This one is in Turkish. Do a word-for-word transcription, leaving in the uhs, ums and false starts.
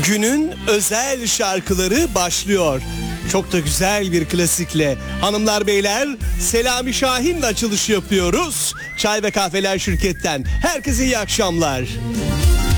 Günün özel şarkıları başlıyor. Çok da güzel bir klasikle. Hanımlar beyler, Selami Şahin'le açılış yapıyoruz. Çay ve Kahveler Şirket'ten herkese iyi akşamlar.